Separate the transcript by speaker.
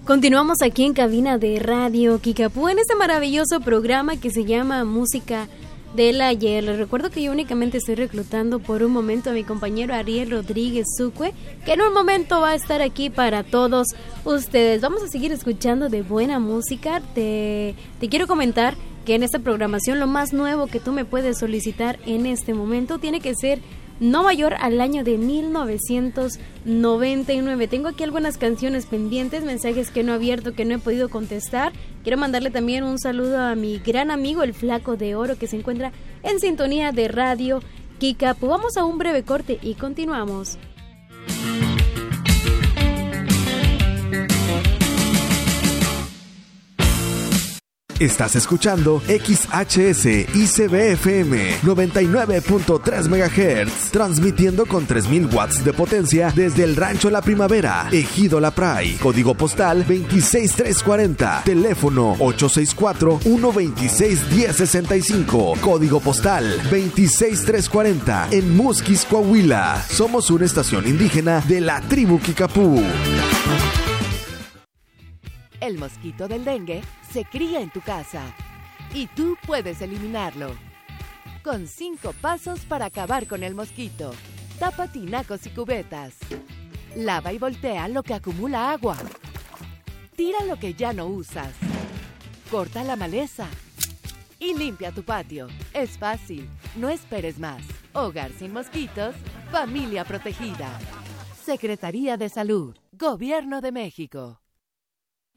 Speaker 1: Continuamos aquí en cabina de Radio Kickapoo en este maravilloso programa que se llama Música del Ayer. Les recuerdo que yo únicamente estoy reclutando por un momento a mi compañero Ariel Rodríguez Sucue, que en un momento va a estar aquí para todos ustedes. Vamos a seguir escuchando de buena música. Te quiero comentar que en esta programación lo más nuevo que tú me puedes solicitar en este momento tiene que ser no mayor al año de 1999. Tengo aquí algunas canciones pendientes, mensajes que no he abierto, que no he podido contestar. Quiero mandarle también un saludo a mi gran amigo el Flaco de Oro, que se encuentra en sintonía de Radio Kickapoo. Vamos a un breve corte y continuamos.
Speaker 2: Estás escuchando XHS ICB-FM 99.3 MHz, transmitiendo con 3000 watts de potencia desde el Rancho La Primavera, Ejido La Pray, código postal 26340, teléfono 864-126-1065, código postal 26340, en Musquis, Coahuila. Somos una estación indígena de la tribu Kickapoo.
Speaker 3: El mosquito del dengue se cría en tu casa y tú puedes eliminarlo. Con 5 pasos para acabar con el mosquito. Tapa tinacos y cubetas. Lava y voltea lo que acumula agua. Tira lo que ya no usas. Corta la maleza. Y limpia tu patio. Es fácil, no esperes más. Hogar sin mosquitos, familia protegida. Secretaría de Salud, Gobierno de México.